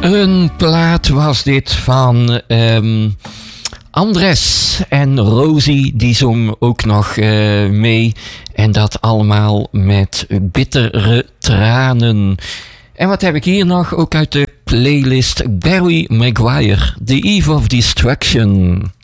Een plaat was dit van Andres en Rosie, die zong ook nog mee. En dat allemaal met bittere tranen. En wat heb ik hier nog? Ook uit de playlist Barry Maguire, The Eve of Destruction.